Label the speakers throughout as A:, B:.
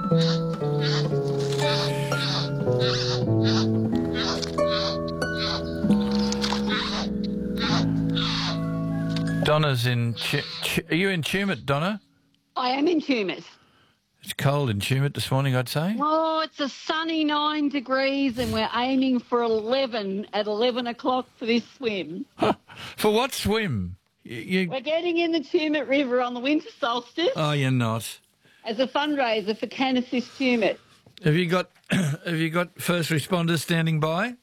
A: Donna's in... Are you in Tumut, Donna?
B: I am in Tumut.
A: It's cold in Tumut this morning, I'd say.
B: Oh, it's a sunny 9 degrees and we're aiming for 11 at 11 o'clock for this swim.
A: For what swim?
B: We're getting in the Tumut River on the winter solstice.
A: Oh, you're not.
B: As a fundraiser for Can Assist Tumut.
A: Have you got first responders standing by?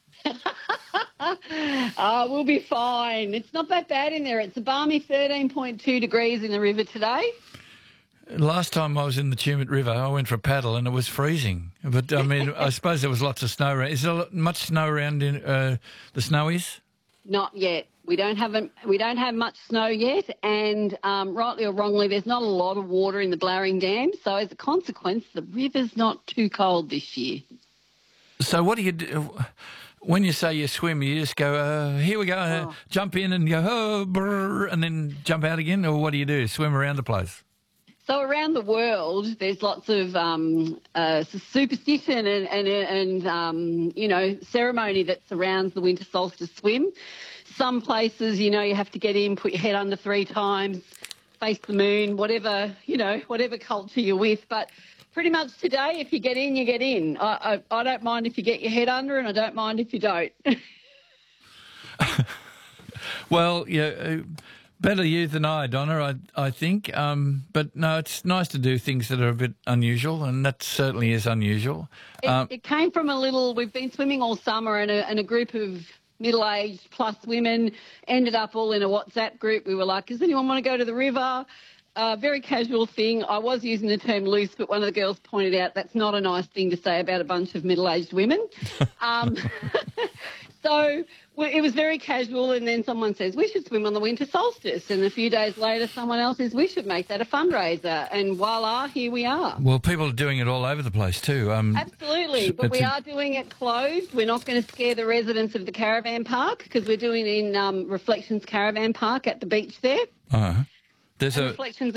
B: We'll be fine. It's not that bad in there. It's a balmy 13.2 degrees in the river today.
A: Last time I was in the Tumut River, I went for a paddle and it was freezing. But, I mean, I suppose there was lots of snow around. Is there much snow around in the Snowies?
B: Not yet. We don't have much snow yet, and rightly or wrongly, there's not a lot of water in the Blowering Dam. So as a consequence, the river's not too cold this year.
A: So what do you do? When you say you swim, you just go, here we go, jump in and go, oh, brr, and then jump out again? Or what do you do, swim around the place?
B: So around the world, there's lots of superstition and ceremony that surrounds the winter solstice swim. Some places, you have to get in, put your head under 3 times, face the moon, whatever culture you're with. But pretty much today, if you get in, you get in. I don't mind if you get your head under, and I don't mind if you don't.
A: Well, yeah, better you than I, Donna, I think. But no, it's nice to do things that are a bit unusual, and that certainly is unusual.
B: It came from we've been swimming all summer, and a group of middle-aged plus women ended up all in a WhatsApp group. We were like, does anyone want to go to the river? Very casual thing. I was using the term loose, but one of the girls pointed out that's not a nice thing to say about a bunch of middle-aged women. So it was very casual, and then someone says, we should swim on the winter solstice. And a few days later, someone else says, we should make that a fundraiser. And voila, here we are.
A: Well, people are doing it all over the place too.
B: Absolutely, but we are doing it closed. We're not going to scare the residents of the caravan park because we're doing it in Reflections Caravan Park at the beach there.
A: There's Reflections